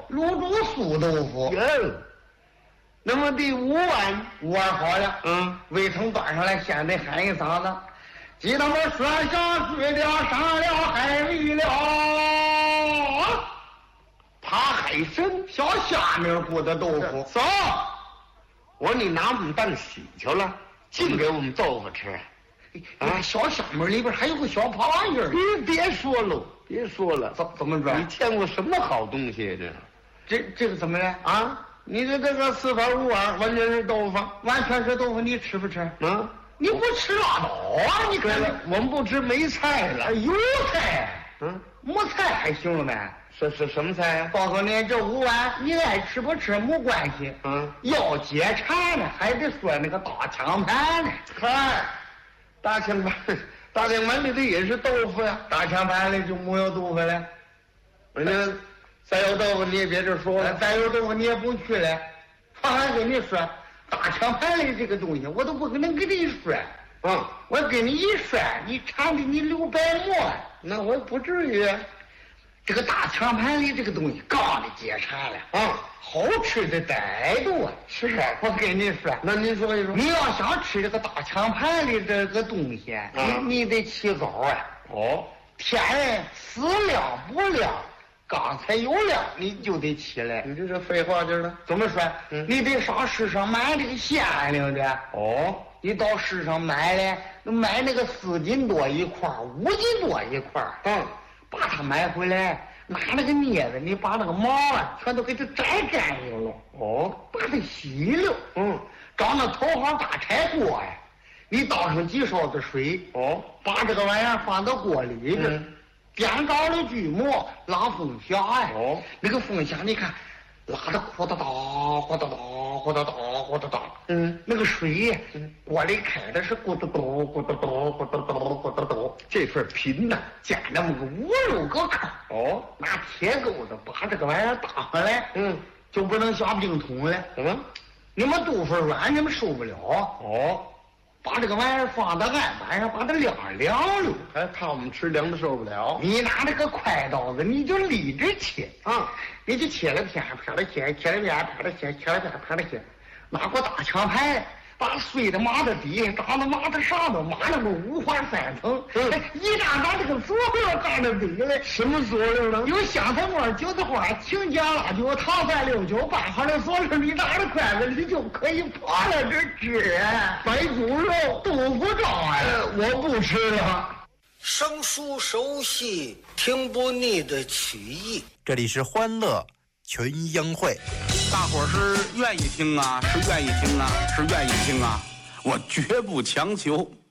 卤煮素豆腐。 哟，那么第5碗 5碗好了。胃疼端上来，先得喊一嗓子：鸡蛋们说下水了，上了海里了。 爬海参， 小虾米咕的豆腐。 走，我说你拿我们当喜去了，净给我们豆腐吃。 小虾米里边还有个小螃蟹。 别说了，别说了， 怎么着？ 你见过什么好东西这个怎么了啊？你的这个4碗5碗完全是豆腐， 完全是豆腐，你吃不吃？你不吃拉倒啊！你看了，我们不吃没菜了。 有菜，没菜还行了呗。 是什么菜啊？ 报告你，这5碗你爱吃不吃没关系。要解馋呢，还得说那个大枪盘呢。 嗨，大枪盘里头也是豆腐呀。 大枪盘里就没有豆腐了。 人家再有豆腐你也别这说了， 再有豆腐你也不去了。他还跟你说大枪盘里这个东西，我都不可能给你说。我跟你一说，你馋的你流白沫。 那我不至于。 这个大枪盘里这个东西刚的解馋了好吃的歹多啊！ 是我跟你说， 那您说一说， 你要想吃这个大枪盘里这个东西，你得起早啊！天死亮不亮，刚才有亮你就得起来。 你这是废话劲了。 怎么说？你得上市上买这个鲜灵的。你到市上买嘞，买那个4斤多一块，5斤多一块。把它买回来，拿那个镊子，你把那个毛全都给它摘干净了。把它洗了。找那头号大柴锅呀，你倒上几勺子水。把这个玩意儿放到锅里边，点着了锯末，拉风匣呀。那个风匣你看，拉的呼哒哒呼哒哒呼哒哒呼哒哒。那个水锅里开的是咕嘟嘟咕嘟嘟咕嘟嘟咕嘟嘟。 这份贫呐， 加那么个5、6个坑。拿铁钩子把这个玩意儿打回来。就不能下冰桶了。你们肚子软，你们受不了。把这个玩意儿放到案板上，把它晾凉了。 还怕我们吃凉的受不了？ 你拿那个快刀子，你就立着切你就切了片片的切，切了片片的切，切了片片的切。拿过大枪盘，把碎的码的底，长的码的上头，码那么5花3层。一旦把这个佐料干的底了， 什么佐料呢？ 有香菜末、韭菜花、青姜、辣椒、糖蒜、料酒，拌好的佐料，你拿着筷子你就可以扒拉着吃。 白猪肉、 豆腐渣我不吃了。 生疏熟悉，听不腻的曲艺。 这里是欢乐群英会。 大伙儿是愿意听啊，是愿意听啊，是愿意听啊，我绝不强求。